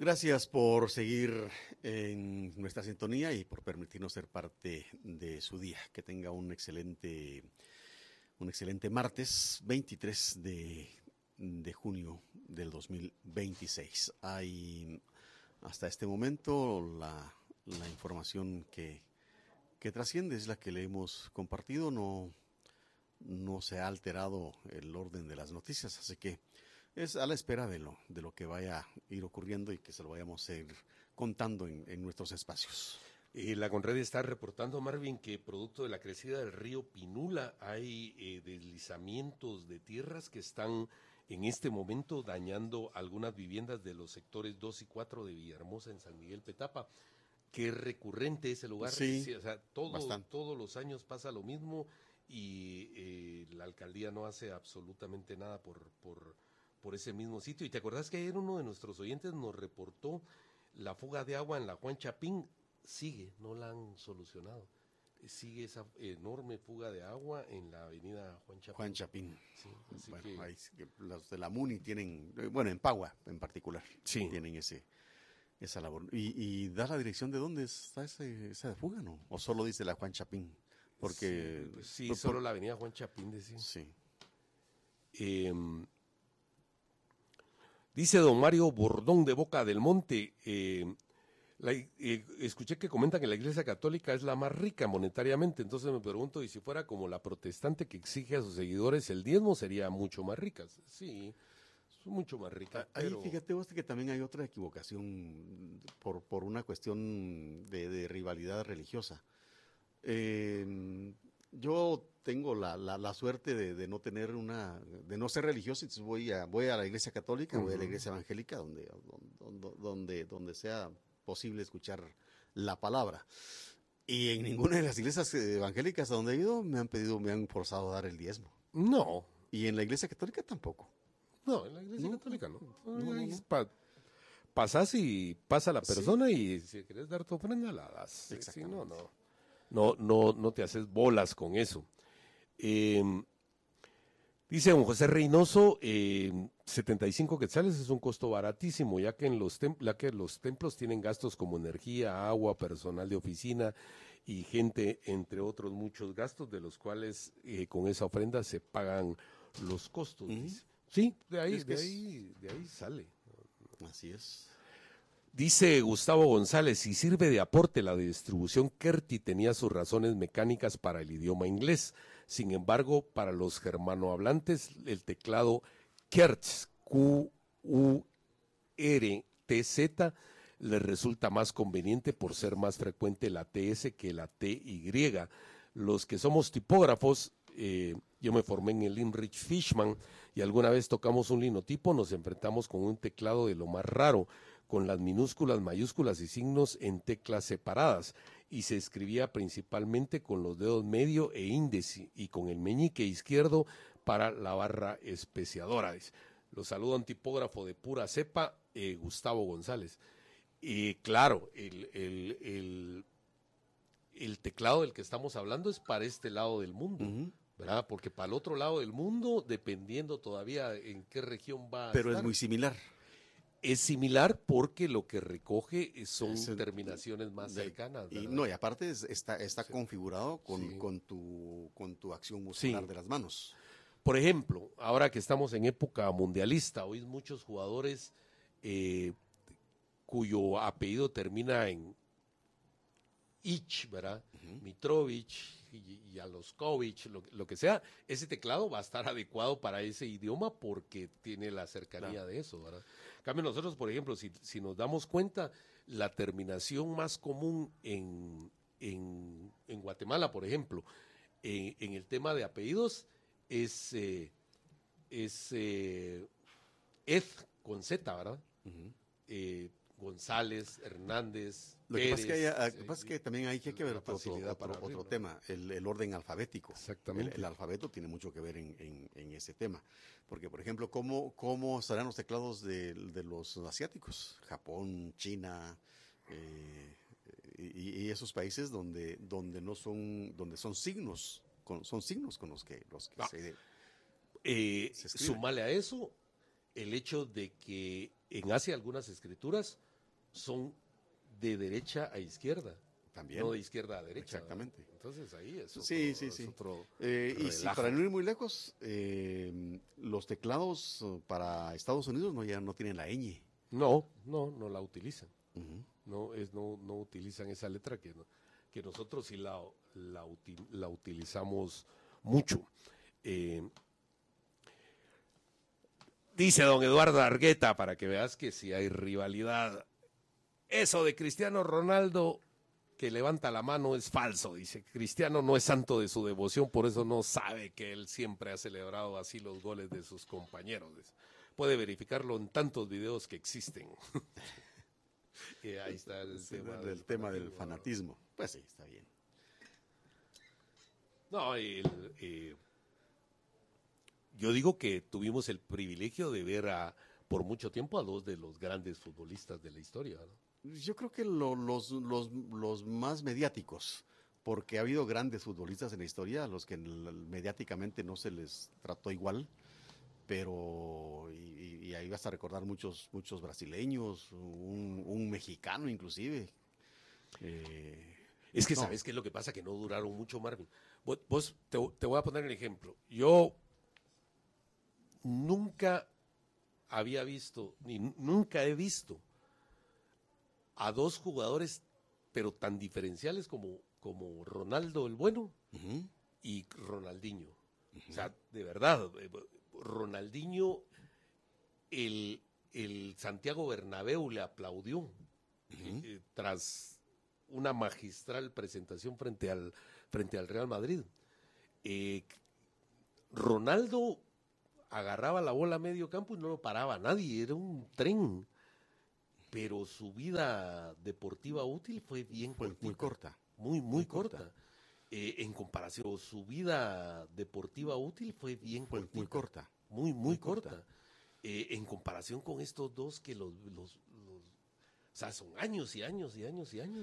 Gracias por seguir en nuestra sintonía y por permitirnos ser parte de su día. Que tenga un excelente martes 23 de junio del 2026. Hay hasta este momento la información que trasciende es la que le hemos compartido. No se ha alterado el orden de las noticias, así que es a la espera de lo que vaya a ir ocurriendo y que se lo vayamos a ir contando en nuestros espacios. La Conred está reportando, Marvin, que producto de la crecida del río Pinula hay deslizamientos de tierras que están en este momento dañando algunas viviendas de los sectores 2 y 4 de Villahermosa en San Miguel Petapa. Qué recurrente ese lugar. Sí, o sea, todos los años pasa lo mismo y la alcaldía no hace absolutamente nada por ese mismo sitio. Y te acordás que ayer uno de nuestros oyentes nos reportó la fuga de agua en la Juan Chapín. Sigue, no la han solucionado. Sigue esa enorme fuga de agua en la avenida Juan Chapín. Sí, así bueno, los de la MUNI tienen, bueno, en Pagua en particular, sí, tienen esa labor. ¿Y da la dirección de dónde está esa fuga, no? ¿O solo dice la Juan Chapín? Porque sí, solo la avenida Juan Chapín decía. Sí. Dice don Mario Bordón de Boca del Monte, escuché que comentan que la Iglesia Católica es la más rica monetariamente, entonces me pregunto, y si fuera como la protestante que exige a sus seguidores el diezmo, sería mucho más ricas. Sí, mucho más rica. Ahí pero... fíjate vos que también hay otra equivocación por una cuestión de rivalidad religiosa. Yo tengo la suerte de no tener de no ser religioso, entonces voy a la iglesia católica, voy a la iglesia evangélica, donde sea posible escuchar la palabra. Y en ninguna de las iglesias evangélicas a donde he ido me han forzado a dar el diezmo. No. Y en la iglesia católica tampoco. No, en la iglesia católica no. Pasás y pasa la persona y si quieres dar tu ofrenda la das. Exactamente. No te haces bolas con eso. Dice don José Reynoso, 75 quetzales es un costo baratísimo, ya que los templos tienen gastos como energía, agua, personal de oficina y gente, entre otros muchos gastos, de los cuales con esa ofrenda se pagan los costos. Dice. Sí, de ahí sale. Así es. Dice Gustavo González, si sirve de aporte la distribución QWERTY tenía sus razones mecánicas para el idioma inglés. Sin embargo, para los germanohablantes, el teclado QWERTZ, QURTZ, les resulta más conveniente por ser más frecuente la TS que la TY. Los que somos tipógrafos, yo me formé en el Limrich Fishman y alguna vez tocamos un linotipo, nos enfrentamos con un teclado de lo más raro, con las minúsculas, mayúsculas y signos en teclas separadas, y se escribía principalmente con los dedos medio e índice y con el meñique izquierdo para la barra especiadora. Los saluda un tipógrafo de pura cepa, Gustavo González. Y claro, el teclado del que estamos hablando es para este lado del mundo, ¿verdad? Porque para el otro lado del mundo, dependiendo todavía en qué región va a Pero estar, es muy similar. Es similar porque lo que recoge son terminaciones más cercanas, ¿verdad? Y aparte está configurado con tu acción muscular de las manos. Por ejemplo, ahora que estamos en época mundialista, oís muchos jugadores cuyo apellido termina en Ich, ¿verdad? Mitrovic, Yaloskovic, lo que sea, ese teclado va a estar adecuado para ese idioma porque tiene la cercanía de eso, ¿verdad? En cambio, nosotros, por ejemplo, si nos damos cuenta, la terminación más común en Guatemala, por ejemplo, en el tema de apellidos, es Ed con Z, ¿verdad? González, Hernández, Lo que Pérez, pasa es que también hay que ver otro tema, el orden alfabético. Exactamente. El alfabeto tiene mucho que ver en ese tema. Porque, por ejemplo, ¿cómo serán los teclados de los asiáticos? Japón, China, y esos países donde son signos, son signos con los que se escriben. Sumale a eso el hecho de que en Asia algunas escrituras son de derecha a izquierda. También. No de izquierda a derecha. Exactamente. ¿Verdad? Entonces ahí es otro, Sí. es otro Y si relajo. para no ir muy lejos, los teclados para Estados Unidos ya no tienen la ñ. No la utilizan. Uh-huh. No utilizan esa letra que nosotros sí la utilizamos mucho. Dice don Eduardo Argueta, para que veas que si hay rivalidad, eso de Cristiano Ronaldo que levanta la mano es falso. Dice, Cristiano no es santo de su devoción, por eso no sabe que él siempre ha celebrado así los goles de sus compañeros. Dice, puede verificarlo en tantos videos que existen. Y ahí está el tema del fanatismo. Pues sí, está bien. No, yo digo que tuvimos el privilegio de ver por mucho tiempo a dos de los grandes futbolistas de la historia, ¿no? Yo creo que los más mediáticos, porque ha habido grandes futbolistas en la historia, a los que mediáticamente no se les trató igual, pero y ahí vas a recordar muchos brasileños, un mexicano inclusive. Es que ¿sabes qué es lo que pasa? Que no duraron mucho, Marvin. Vos te voy a poner el ejemplo. Yo nunca había visto, ni nunca he visto a dos jugadores, pero tan diferenciales como Ronaldo el Bueno Uh-huh. y Ronaldinho. Uh-huh. O sea, de verdad, Ronaldinho, el Santiago Bernabéu le aplaudió uh-huh. Tras una magistral presentación frente al Real Madrid. Ronaldo agarraba la bola a medio campo y no lo paraba nadie, era un tren. Pero su vida deportiva útil fue bien cortita. Muy corta. Muy corta. En comparación, su vida deportiva útil fue bien cortita. Muy corta. Muy corta. En comparación con estos dos que o sea, son años y años y años y años.